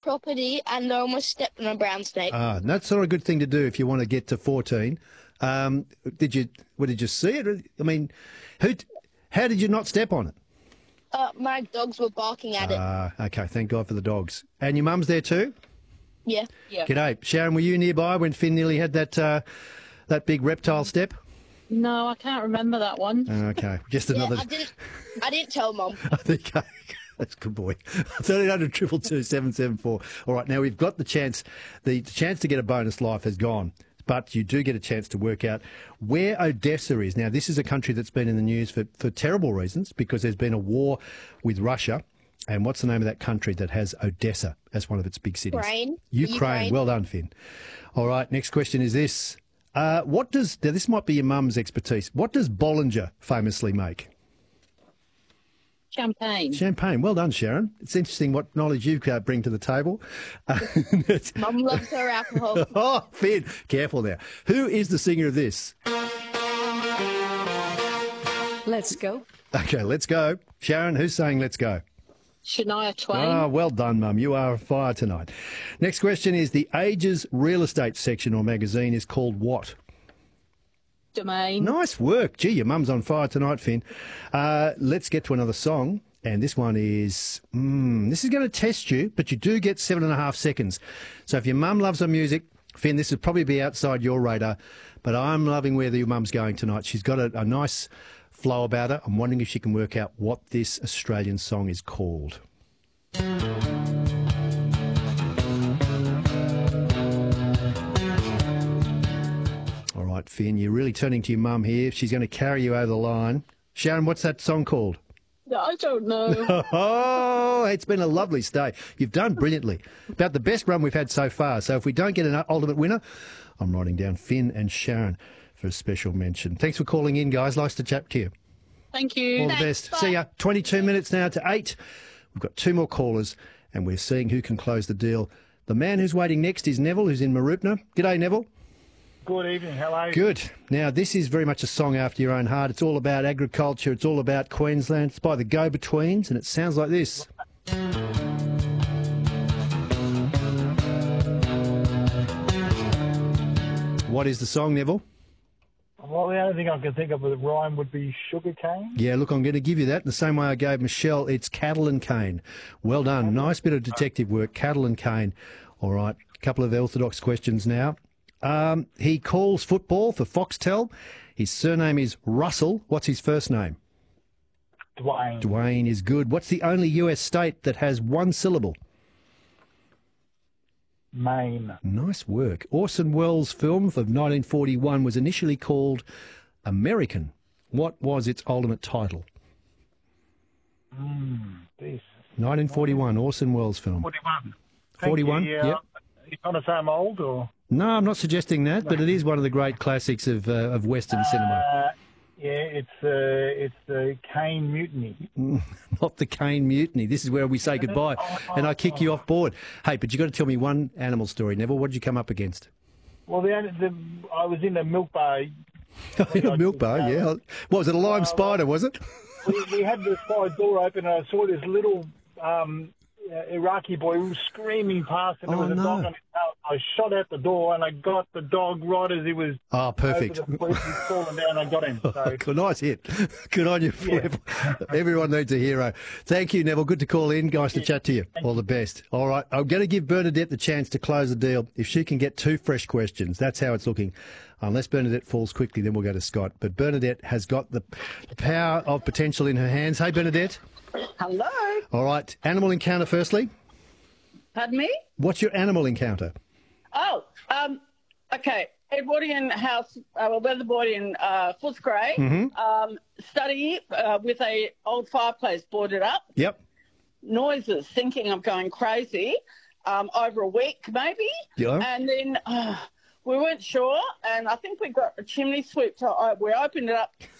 property and I almost stepped on a brown snake. That's not a good thing to do if you want to get to 14. Did you see it? I mean, how did you not step on it? My dogs were barking at it. Okay, thank God for the dogs. And your mum's there too? Yeah. G'day. Sharon, were you nearby when Finn nearly had that big reptile step? No, I can't remember that one. Okay, just another... Yeah, I didn't tell Mum. Okay. That's a good boy. 1300 222 774. All right, now we've got the chance. The chance to get a bonus life has gone, but you do get a chance to work out where Odessa is. Now, this is a country that's been in the news for terrible reasons because there's been a war with Russia. And what's the name of that country that has Odessa as one of its big cities? Ukraine. Well done, Finn. All right, next question is this. Now, this might be your mum's expertise. What does Bollinger famously make? Champagne. Well done, Sharon. It's interesting what knowledge you bring to the table. Mum loves her alcohol. Oh, Finn, careful there. Who is the singer of this? Let's go. Okay, let's go. Sharon, who's saying let's go? Shania Twain. Well done, Mum. You are on fire tonight. Next question is the Age's real estate section or magazine is called what? Domain. Nice work. Gee, your mum's on fire tonight, Finn. Let's get to another song. And this one is, this is going to test you, but you do get 7.5 seconds. So if your mum loves her music, Finn, this would probably be outside your radar, but I'm loving where your mum's going tonight. She's got a nice flow about her. I'm wondering if she can work out what this Australian song is called. All right, Finn, you're really turning to your mum here. She's going to carry you over the line. Sharon, what's that song called? I don't know. Oh, it's been a lovely stay. You've done brilliantly. About the best run we've had so far. So if we don't get an ultimate winner, I'm writing down Finn and Sharon for a special mention. Thanks for calling in, guys. Nice to chat to you. Thank you. All the best. See ya. 22 minutes now to 8. We've got 2 more callers, and we're seeing who can close the deal. The man who's waiting next is Neville, who's in Marupna. G'day, Neville. Good evening. How are you? Good. Now, this is very much a song after your own heart. It's all about agriculture. It's all about Queensland. It's by the Go-Betweens, and it sounds like this. What is the song, Neville? Well, the only thing I can think of with a rhyme would be sugarcane. Yeah, look, I'm going to give you that. The same way I gave Michelle, it's cattle and cane. Well done. Nice bit of detective work, cattle and cane. All right, a couple of orthodox questions now. He calls football for Foxtel. His surname is Russell. What's his first name? Dwayne. Dwayne is good. What's the only US state that has one syllable? Maine. Nice work. Orson Welles' film of 1941 was initially called American. What was its ultimate title? 1941, Orson Welles' film. 41. 41, yeah. Yep. You trying to say I'm old, or? No, I'm not suggesting that, but it is one of the great classics of Western cinema. Yeah, it's the Cane Mutiny. Not the Cane Mutiny. This is where we say goodbye, and I kick you off board. Hey, but you got to tell me one animal story, Neville. What did you come up against? Well, I was in a milk bar. In a milk bar, yeah. What was it? A lime spider, was it? We had the side door open, and I saw this little Iraqi boy who was screaming past, and there was a dog on his tail. I shot out the door, and I got the dog right as he was. Oh, perfect. Over the police was falling down, and I got him. So. Good, nice hit. Good on you. Yeah. Everyone needs a hero. Thank you, Neville. Good to call in. Nice to chat to you. All the best. All right. I'm going to give Bernadette the chance to close the deal. If she can get 2 fresh questions, that's how it's looking. Unless Bernadette falls quickly, then we'll go to Scott. But Bernadette has got the power of potential in her hands. Hey, Bernadette. Hello. All right. Animal encounter firstly. Pardon me? What's your animal encounter? Oh, okay. Edwardian house, weatherboard in Footscray. Study with a old fireplace boarded up. Yep. Noises, thinking I'm going crazy. Over a week, maybe. Yeah. And then we weren't sure, and I think we got a chimney sweep. So we opened it up